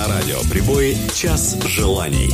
На радио «Прибой» час желаний.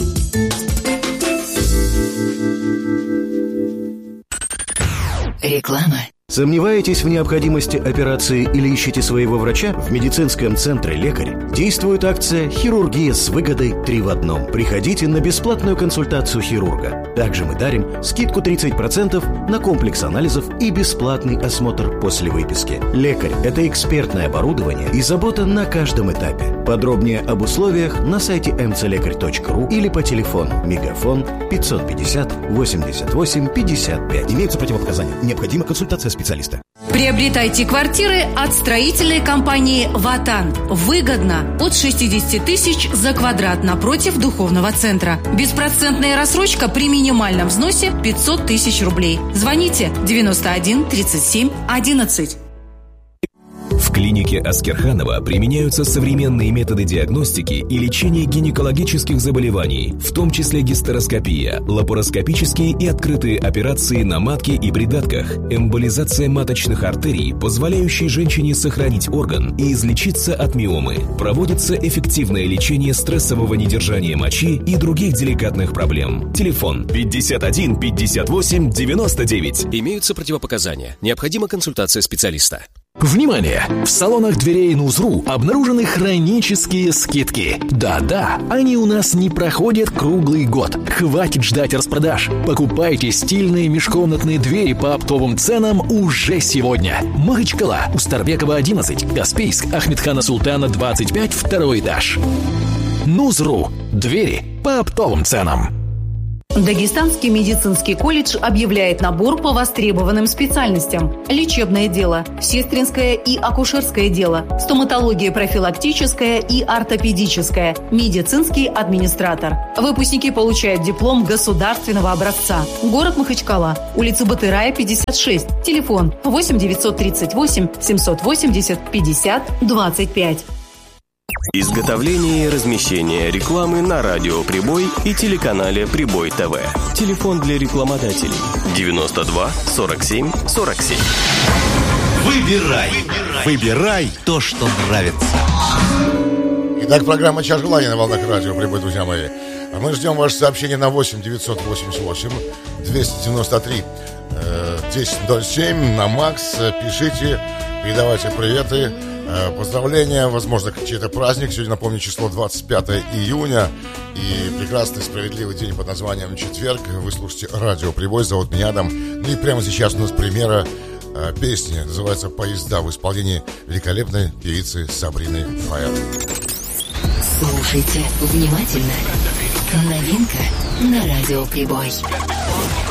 Реклама. Сомневаетесь в необходимости операции или ищете своего врача? В медицинском центре «Лекарь» действует акция «Хирургия с выгодой 3 в 1». Приходите на бесплатную консультацию хирурга. Также мы дарим скидку 30% на комплекс анализов и бесплатный осмотр после выписки. «Лекарь» — это экспертное оборудование и забота на каждом этапе. Подробнее об условиях на сайте mcлекарь.ру или по телефону Мегафон 550 88 55. Имеются противопоказания. Необходима консультация специалиста. Приобретайте квартиры от строительной компании «Ватан». Выгодно от 60 тысяч за квадрат напротив духовного центра. Беспроцентная рассрочка при минимальном взносе 500 тысяч рублей. Звоните 91 37 11. В клинике Аскерханова применяются современные методы диагностики и лечения гинекологических заболеваний, в том числе гистероскопия, лапароскопические и открытые операции на матке и придатках, эмболизация маточных артерий, позволяющие женщине сохранить орган и излечиться от миомы. Проводится эффективное лечение стрессового недержания мочи и других деликатных проблем. Телефон 51 58 99. Имеются противопоказания. Необходима консультация специалиста. Внимание! В салонах дверей Нузру обнаружены хронические скидки. Да-да, они у нас не проходят круглый год. Хватит ждать распродаж. Покупайте стильные межкомнатные двери по оптовым ценам уже сегодня. Махачкала, Устарбекова, 11, Каспийск, Ахмедхана Султана, 25, 2 этаж. Нузру. Двери по оптовым ценам. Дагестанский медицинский колледж объявляет набор по востребованным специальностям: лечебное дело, сестринское и акушерское дело, стоматология профилактическая и ортопедическая, медицинский администратор. Выпускники получают диплом государственного образца. Город Махачкала, улица Батырая, 56, телефон 8 938 780 50 25. Изготовление и размещение рекламы на радио «Прибой» и телеканале «Прибой ТВ». Телефон для рекламодателей 92 47 47. Выбирай то, что нравится. Итак, программа «Час желаний» на волнах радио «Прибой», друзья мои. Мы ждем ваше сообщение на 8 988 293 1007 на МАКС. Пишите, передавайте приветы, поздравления, возможно, чей-то праздник. Сегодня, напомню, число 25 июня и прекрасный справедливый день под названием четверг. Вы слушаете радио «Прибой», зовут меня Адам. Ну и прямо сейчас у нас премьера песни, называется «Поезда», в исполнении великолепной певицы Сабрины Фаер. Слушайте внимательно. Новинка на радио «Прибой».